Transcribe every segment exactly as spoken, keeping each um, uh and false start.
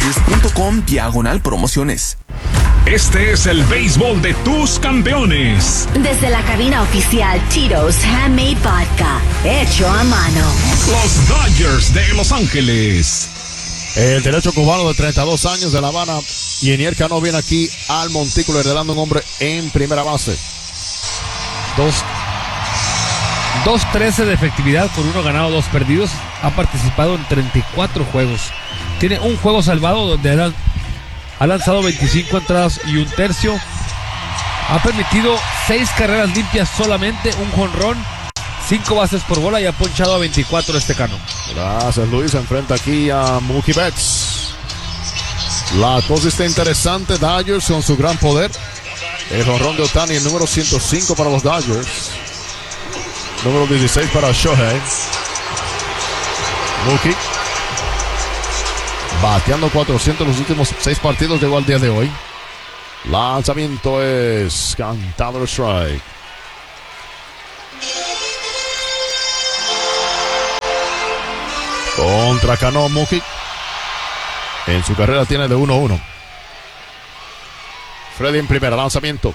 dodgers.com diagonal promociones. Este es el béisbol de tus campeones. Desde la cabina oficial Tito's Handmade Vodka, hecho a mano. Los Dodgers de Los Ángeles. El derecho cubano de treinta y dos años de La Habana, Yenier Cano, viene aquí al montículo heredando un hombre en primera base. dos trece de efectividad por uno ganado, dos perdidos. Ha participado en treinta y cuatro juegos. Tiene un juego salvado donde ha, ha lanzado veinticinco entradas y un tercio. Ha permitido seis carreras limpias solamente, un jonrón, cinco bases por bola y ha ponchado a veinticuatro este Cano. Gracias, Luis. Se enfrenta aquí a Mookie Betts. La cosa está interesante. Dodgers con su gran poder. El jonrón de Ohtani, el número ciento cinco para los Dodgers. Número dieciséis para Shohei. Mookie bateando cuatrocientos los últimos seis partidos, llegó al día de hoy. Lanzamiento es cantado el strike. Contra Cano, Mookie. En su carrera tiene de uno uno. Freddy en primera, lanzamiento.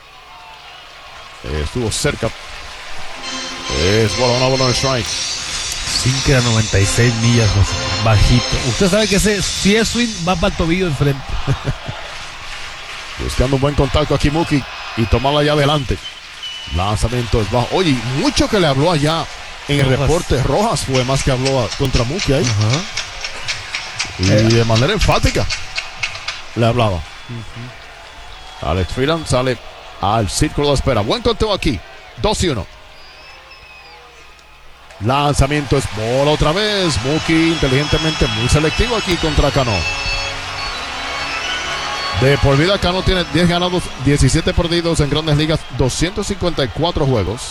Estuvo cerca. Es bola, una bola en strike. Sinker a noventa y seis millas, José. Bajito. Usted sabe que ese, si es swing, va para el tobillo enfrente. Buscando un buen contacto aquí Mookie y tomarla allá adelante. Lanzamiento es bajo. Oye, mucho que le habló allá en el Rojas. reporte. Rojas fue más que habló a, contra Mookie ahí. Uh-huh. Y eh. de manera enfática le hablaba. Uh-huh. Alex Freeland sale al círculo de espera. Buen conteo aquí. dos y uno. Lanzamiento es bola otra vez. Mookie inteligentemente muy selectivo aquí contra Cano. De por vida Cano tiene diez ganados, diecisiete perdidos en Grandes Ligas, doscientos cincuenta y cuatro juegos.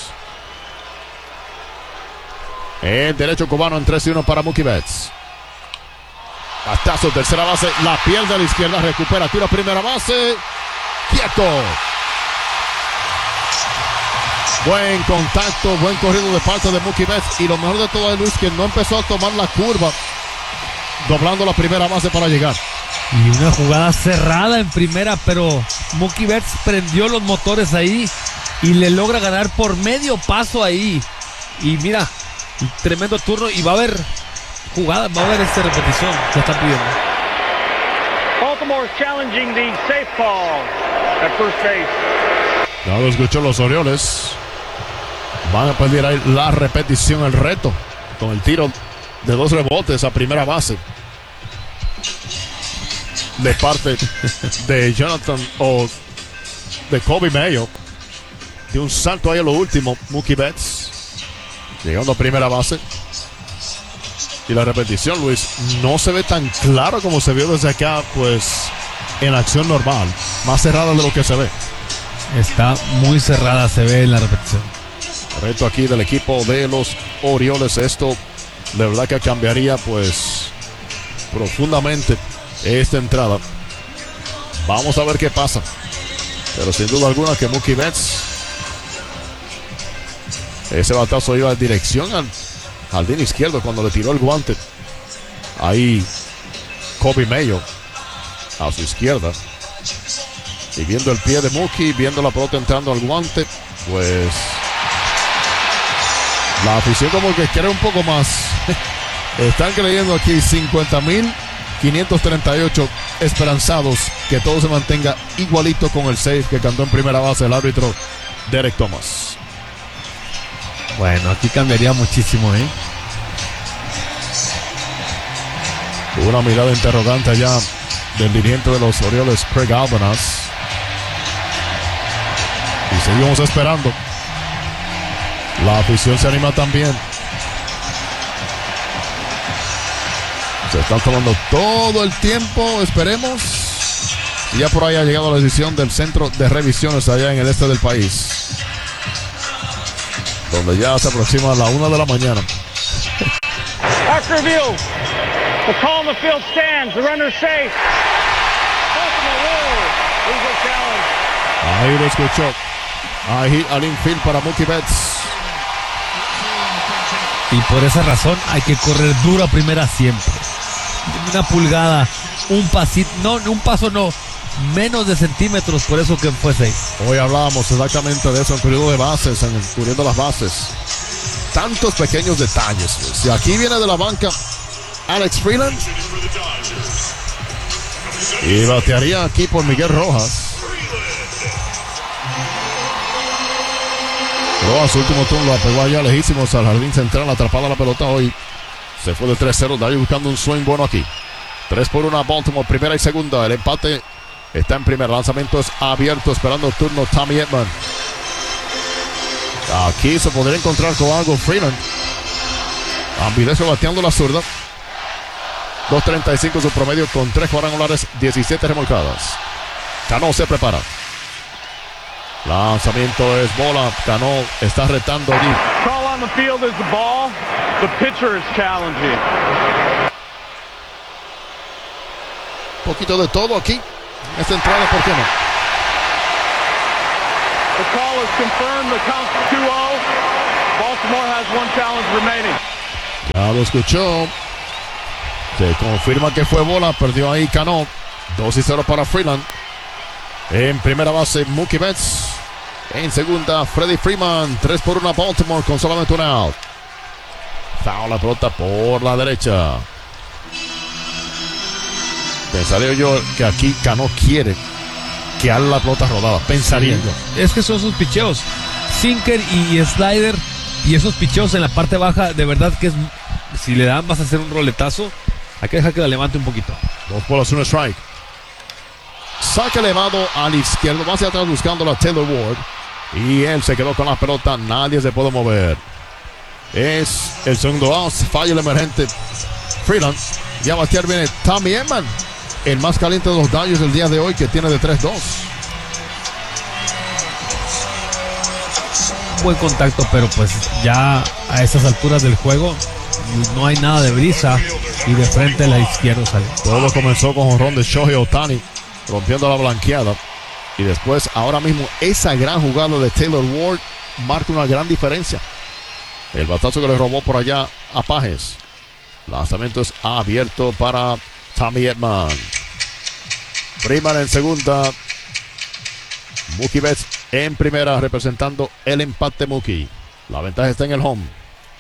El derecho cubano en tres y uno para Mookie Betts. Batazo, tercera base, la pierde a la izquierda, recupera, tira primera base. Quieto. Buen contacto, buen corrido de parte de Mookie Betts. Y lo mejor de todo es, Luis, que no empezó a tomar la curva, doblando la primera base para llegar. Y una jugada cerrada en primera, pero Mookie Betts prendió los motores ahí y le logra ganar por medio paso ahí. Y mira, tremendo turno. Y va a haber jugada, va a haber esta repetición que están pidiendo. Baltimore challenging the safe call at first base. Ya lo escuchó, los Orioles van a pedir ahí la repetición, el reto, con el tiro de dos rebotes a primera base de parte de Jonathan o de Coby Mayo. De un salto ahí a lo último, Mookie Betts llegando a primera base. Y la repetición, Luis, no se ve tan claro como se vio desde acá, pues en acción normal, más cerrada de lo que se ve. Está muy cerrada, se ve en la repetición. Reto aquí del equipo de los Orioles. Esto de verdad que cambiaría pues profundamente esta entrada. Vamos a ver qué pasa. Pero sin duda alguna que Mookie Betts, ese batazo iba en dirección al jardín izquierdo cuando le tiró el guante. Ahí Coby Mayo a su izquierda. Y viendo el pie de Mookie, viendo la pelota entrando al guante, pues la afición como que quiere un poco más. Están creyendo aquí cincuenta mil quinientos treinta y ocho esperanzados que todo se mantenga igualito con el save que cantó en primera base el árbitro Derek Thomas. Bueno, aquí cambiaría muchísimo, ¿eh? Una mirada interrogante allá del dirigente de los Orioles, Craig Albanas. Y seguimos esperando. La afición se anima también. Se están tomando todo el tiempo. Esperemos. Y ya por ahí ha llegado la decisión del centro de revisiones allá en el este del país, donde ya se aproxima la una de la mañana. After review, the call in the field stands. The runner safe. Ahí lo escuchó. Ahí al infield para Mookie Betts. Y por esa razón hay que correr duro a primera siempre. Una pulgada un pasito, no, un paso no, menos de centímetros, por eso que fue seis. Hoy hablábamos exactamente de eso en periodo de bases, en el, cubriendo las bases. Tantos pequeños detalles. Si aquí viene de la banca Alex Freeland y batearía aquí por Miguel Rojas. Rojas, su último turno, la pegó allá lejísimos al jardín central, atrapada la pelota hoy. Se fue de tres cero, Dayo buscando un swing bueno aquí. tres por uno a Baltimore, primera y segunda. El empate está en primer. Lanzamiento es abierto, esperando el turno Tommy Edman. Aquí se podría encontrar con algo Freeland. Ambidextro bateando la zurda. dos treinta y cinco su promedio con tres cuadrangulares, diecisiete remolcadas. Cano se prepara. Lanzamiento es bola. Cano está retando allí. Call on the field is the ball. The pitcher is challenging. Un poquito de todo aquí. Esta entrada, ¿por qué no? The call is confirmed. The count's two oh. Baltimore has one challenge remaining. Ya lo escuchó. Se confirma que fue bola. Perdió ahí Cano. dos y cero para Freeland. En primera base, Mookie Betts. En segunda, Freddie Freeman. tres por uno a Baltimore con solamente un out. Foul la pelota por la derecha. Pensaría yo que aquí Cano quiere que haga la pelota rodada. Pensaría Sí, yo. Es que son sus picheos. Sinker y slider. Y esos picheos en la parte baja, de verdad que es. Si le dan, vas a hacer un roletazo. Hay que dejar que la levante un poquito. Dos bolas, un strike. Saque elevado al izquierdo. Va hacia atrás buscando a Taylor Ward. Y él se quedó con la pelota. Nadie se puede mover. Es el segundo out. Falla el emergente Freeland. Ya a batear viene Tommy Edman, el más caliente de los Dodgers del día de hoy, que tiene de tres dos. Buen contacto, pero pues ya a esas alturas del juego no hay nada de brisa. Y de frente a la izquierda sale. Todo comenzó con jonrón de Shohei Ohtani, rompiendo la blanqueada. Y después, ahora mismo, esa gran jugada de Taylor Ward marca una gran diferencia. El batazo que le robó por allá a Pajes. Lanzamiento es abierto para Tommy Edman. Freeman en segunda. Mookie Betts en primera, representando el empate Mookie. La ventaja está en el home.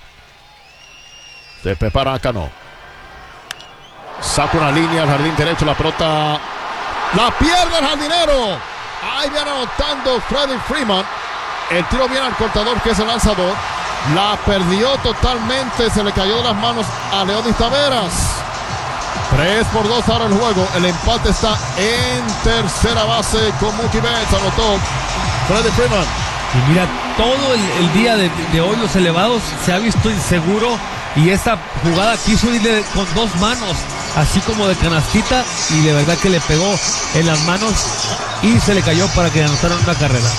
Se prepara a Cano. Saca una línea al jardín derecho. La pelota la pierde el jardinero. Ahí viene anotando Freddie Freeman. El tiro viene al cortador, que es el lanzador. La perdió totalmente. Se le cayó de las manos a Leody Taveras. tres por dos ahora el juego. El empate está en tercera base con Mookie Betts. Anotó Freddie Freeman. Y mira, todo el, el día de, de hoy los elevados se ha visto inseguro. Y esta jugada quiso irle con dos manos, así como de canastita. Y de verdad que le pegó en las manos y se le cayó para que anotaran una carrera.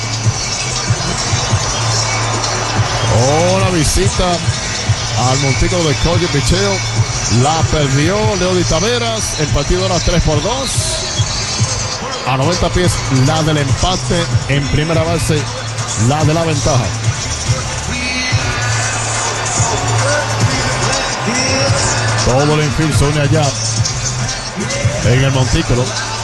Oh, la visita al montículo de Koji Picheo. La perdió Leody Taveras. El partido era tres por dos. A noventa pies, la del empate. En primera base, la de la ventaja. Todo el infield se une allá en el montículo.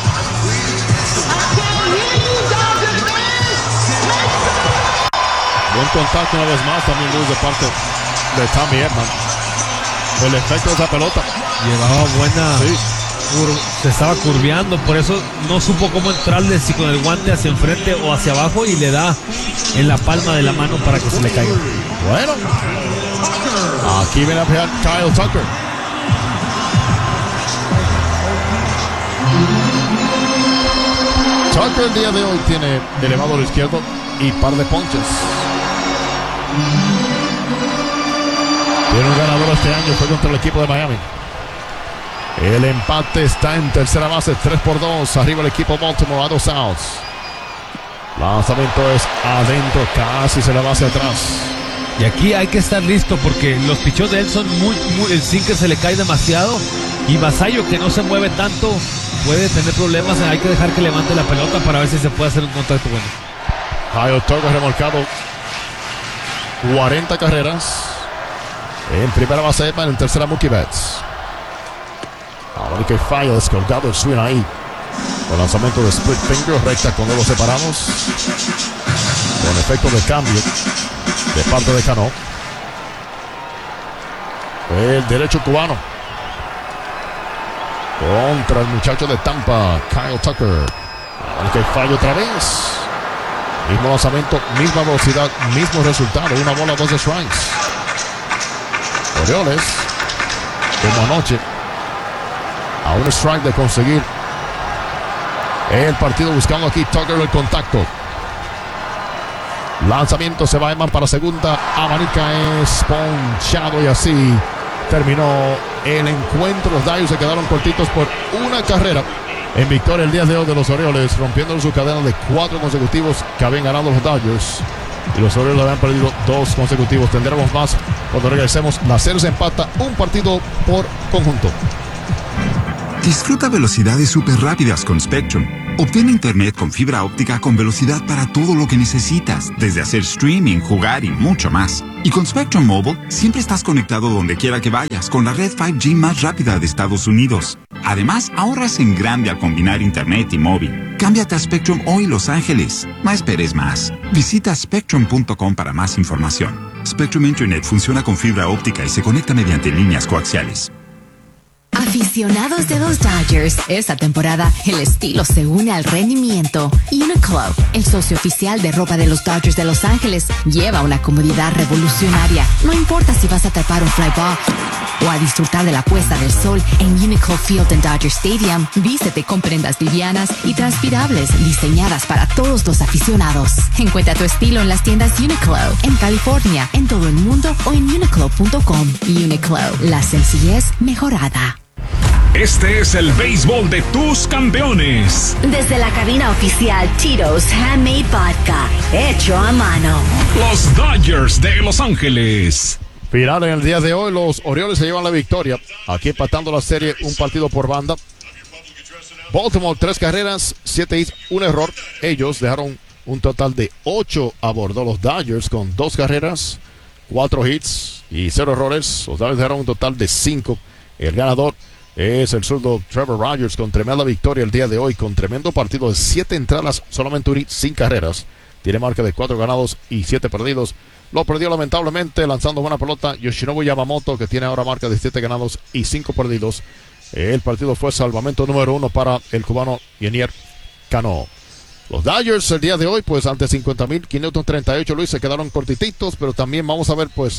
Buen contacto una vez más también, Luis, de parte de Tommy Edman. El efecto de esa pelota. Llevaba buena. Sí. cur- se estaba curveando, por eso no supo cómo entrarle, si con el guante hacia enfrente o hacia abajo, y le da en la palma de la mano para que se le caiga. Bueno, aquí viene a pegar Kyle Tucker. Tucker el día de hoy tiene elevado al izquierdo y par de ponches. Tiene un ganador este año, fue contra el equipo de Miami. El empate está en tercera base, tres por dos. Arriba el equipo Baltimore a dos outs. Lanzamiento es adentro, casi se la va hacia atrás. Y aquí hay que estar listo, porque los pichos de él son muy, muy, el sinker se le cae demasiado, y Vasallo, que no se mueve tanto, puede tener problemas. Hay que dejar que levante la pelota para ver si se puede hacer un contacto bueno. Kyle Tucker remolcado cuarenta carreras. En primera base Edman, en tercera Mookie Betts. Ahora Tony que falla, descolgado el swing ahí. Con lanzamiento de split finger, recta con dedos separados. Con efecto de cambio de parte de Cano. El derecho cubano contra el muchacho de Tampa, Kyle Tucker. Aunque falla otra vez. Mismo lanzamiento, misma velocidad, mismo resultado. Una bola, dos strikes. Orioles, como anoche, a un strike de conseguir el partido, buscando aquí Tucker el contacto. Lanzamiento, se va Edman para segunda. Amanica es ponchado y así terminó el encuentro. Los Dodgers se quedaron cortitos por una carrera en victoria el día de hoy de los Orioles, rompiendo su cadena de cuatro consecutivos que habían ganado los Dodgers. Y los Orioles habían perdido dos consecutivos. Tendremos más cuando regresemos. La serie se empata un partido por conjunto. Disfruta velocidades súper rápidas con Spectrum. Obtén internet con fibra óptica con velocidad para todo lo que necesitas, desde hacer streaming, jugar y mucho más. Y con Spectrum Mobile, siempre estás conectado donde quiera que vayas, con la red cinco G más rápida de Estados Unidos. Además, ahorras en grande al combinar internet y móvil. Cámbiate a Spectrum hoy, Los Ángeles. No esperes más. Visita spectrum punto com para más información. Spectrum Internet funciona con fibra óptica y se conecta mediante líneas coaxiales. Aficionados de los Dodgers, esta temporada el estilo se une al rendimiento. Uniqlo, el socio oficial de ropa de los Dodgers de Los Ángeles, lleva una comodidad revolucionaria. No importa si vas a atrapar un fly ball o a disfrutar de la puesta del sol en Uniqlo Field en Dodger Stadium. Vístete con prendas livianas y transpirables diseñadas para todos los aficionados. Encuentra tu estilo en las tiendas Uniqlo en California, en todo el mundo o en uniqlo punto com. Uniqlo, la sencillez mejorada. Este es el béisbol de tus campeones. Desde la cabina oficial Tito's Handmade Vodka, hecho a mano. Los Dodgers de Los Ángeles. Final en el día de hoy, los Orioles se llevan la victoria. Aquí empatando la serie, un partido por banda. Baltimore, tres carreras, siete hits, un error. Ellos dejaron un total de ocho a bordo. Los Dodgers con dos carreras, cuatro hits y cero errores. Los Dodgers dejaron un total de cinco. El ganador es el zurdo Trevor Rogers con tremenda victoria el día de hoy, con tremendo partido de siete entradas, solamente un hit, sin carreras. Tiene marca de cuatro ganados y siete perdidos. Lo perdió lamentablemente lanzando buena pelota Yoshinobu Yamamoto, que tiene ahora marca de siete ganados y cinco perdidos. El partido fue salvamento número uno para el cubano Yenier Cano. Los Dodgers el día de hoy, pues ante cincuenta mil quinientos treinta y ocho, Luis, se quedaron cortititos, pero también vamos a ver, pues,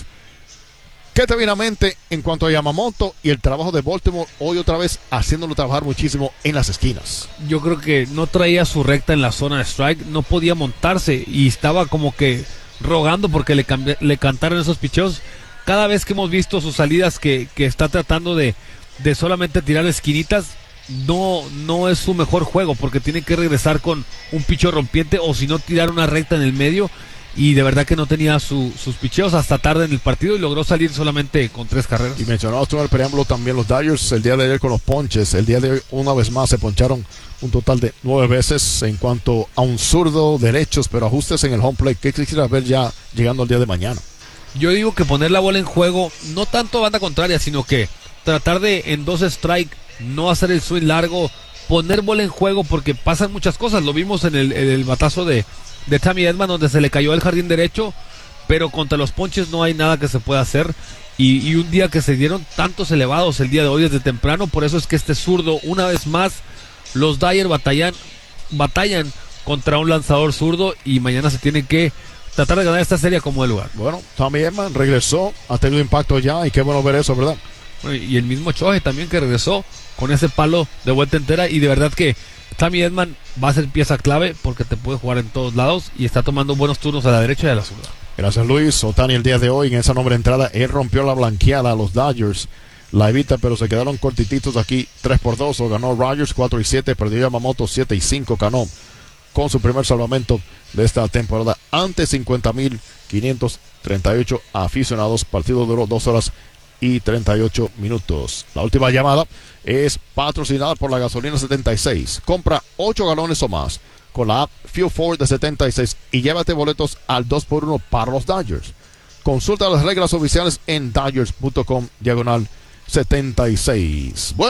¿qué te viene a mente en cuanto a Yamamoto y el trabajo de Baltimore hoy otra vez haciéndolo trabajar muchísimo en las esquinas? Yo creo que no traía su recta en la zona de strike, no podía montarse y estaba como que rogando porque le, cambi- le cantaron esos picheos. Cada vez que hemos visto sus salidas que, que está tratando de, de solamente tirar esquinitas, no, no es su mejor juego porque tiene que regresar con un picheo rompiente o si no tirar una recta en el medio. Y de verdad que no tenía su, sus picheos hasta tarde en el partido y logró salir solamente con tres carreras. Y mencionabas tú en el preámbulo también los Dodgers el día de ayer con los ponches. El día de hoy una vez más se poncharon un total de nueve veces en cuanto a un zurdo, derechos, pero ajustes en el home plate. ¿Qué quisieras ver ya llegando el día de mañana? Yo digo que poner la bola en juego, no tanto banda contraria, sino que tratar de en dos strike, no hacer el swing largo, poner bola en juego porque pasan muchas cosas. Lo vimos en el, en el batazo de... de Tommy Edman, donde se le cayó el jardín derecho, pero contra los ponches no hay nada que se pueda hacer. Y, y un día que se dieron tantos elevados el día de hoy desde temprano, por eso es que este zurdo, una vez más, los Dodgers batallan, batallan contra un lanzador zurdo y mañana se tiene que tratar de ganar esta serie como de lugar. Bueno, Tommy Edman regresó, ha tenido impacto ya y qué bueno ver eso, ¿verdad? Y el mismo Choje también que regresó con ese palo de vuelta entera y de verdad que Tommy Edman va a ser pieza clave porque te puede jugar en todos lados y está tomando buenos turnos a la derecha y a la zurda. Gracias, Luis. Otani el día de hoy en esa nombre entrada, él rompió la blanqueada a los Dodgers. La evita, pero se quedaron cortititos aquí, tres por dos. O ganó Rogers cuatro y siete, perdió Yamamoto siete y cinco. Ganó con su primer salvamento de esta temporada ante cincuenta mil quinientos treinta y ocho aficionados. Partido duró dos horas y treinta y ocho minutos. La última llamada es patrocinada por la gasolina setenta y seis. Compra ocho galones o más con la app Fuel Forward de setenta y seis y llévate boletos al dos por uno para los Dodgers. Consulta las reglas oficiales en dodgers punto com diagonal setenta y seis. Bueno,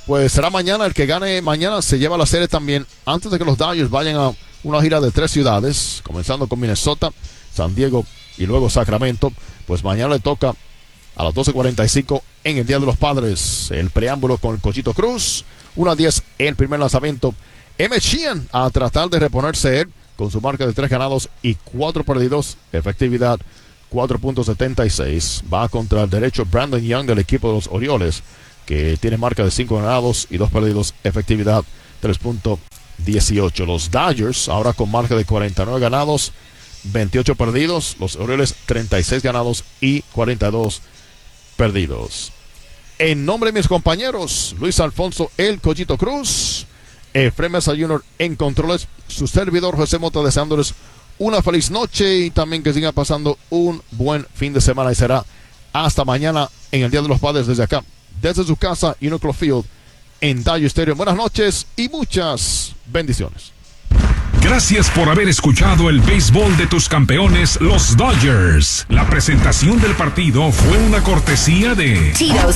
pues será mañana. El que gane mañana se lleva la serie también, antes de que los Dodgers vayan a una gira de tres ciudades, comenzando con Minnesota, San Diego y luego Sacramento. Pues mañana le toca a las doce cuarenta y cinco en el Día de los Padres el preámbulo con el Cochito Cruz. una a diez el primer lanzamiento. Emmett Sheehan a tratar de reponerse él con su marca de tres ganados y cuatro perdidos, efectividad cuatro punto setenta y seis. Va contra el derecho Brandon Young del equipo de los Orioles, que tiene marca de cinco ganados y dos perdidos, efectividad tres punto dieciocho. Los Dodgers ahora con marca de cuarenta y nueve ganados, veintiocho perdidos. Los Orioles treinta y seis ganados y cuarenta y dos perdidos. En nombre de mis compañeros, Luis Alfonso El Cochito Cruz, Efraín Mesa junior en controles, su servidor José Mota, deseándoles una feliz noche y también que sigan pasando un buen fin de semana, y será hasta mañana en el Día de los Padres desde acá, desde su casa Uniqlo Field en Dodger Stadium. Buenas noches y muchas bendiciones. Gracias por haber escuchado el béisbol de tus campeones, los Dodgers. La presentación del partido fue una cortesía de Tito's